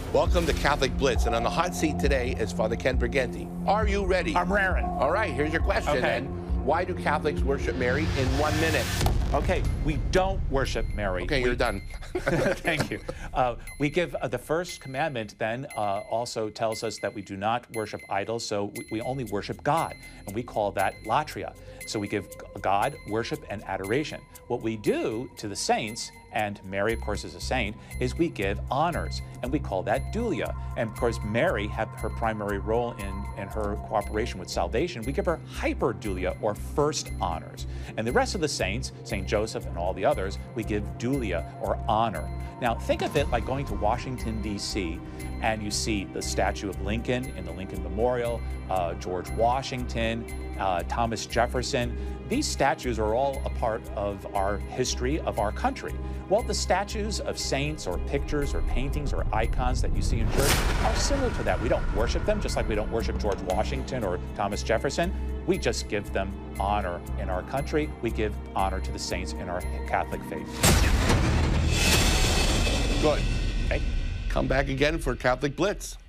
Welcome to Catholic Blitz, and on the hot seat today is Father Ken Briganti. Are you ready? I'm raring. All right, here's your question then. Why do Catholics worship Mary in 1 minute? Okay, we don't worship Mary. Okay, you're done. Thank you. We give the first commandment then also tells us that we do not worship idols, so we only worship God, and we call that latria. So we give God worship and adoration. What we do to the saints, and Mary, of course, is a saint, is we give honors, and we call that dulia. And of course, Mary had her primary role in her cooperation with salvation. We give her hyperdulia, or first honors. And the rest of the saints, St. Joseph and all the others, we give dulia, or honor. Now, think of it like going to Washington, D.C., and you see the statue of Lincoln in the Lincoln Memorial, George Washington, Thomas Jefferson. These statues are all a part of our history of our country. Well, the statues of saints or pictures or paintings or icons that you see in church are similar to that. We don't worship them, just like we don't worship George Washington or Thomas Jefferson. We just give them honor in our country. We give honor to the saints in our Catholic faith. Good. Okay. Come back again for Catholic Blitz.